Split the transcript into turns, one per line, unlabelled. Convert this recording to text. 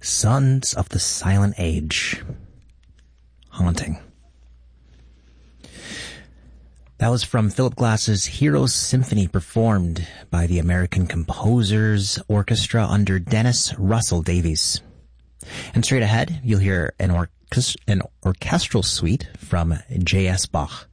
Sons of the Silent Age. Haunting. That was from Philip Glass's Heroes Symphony, performed by the American Composers Orchestra under Dennis Russell Davies. And straight ahead, you'll hear an orchestral suite from J.S. Bach.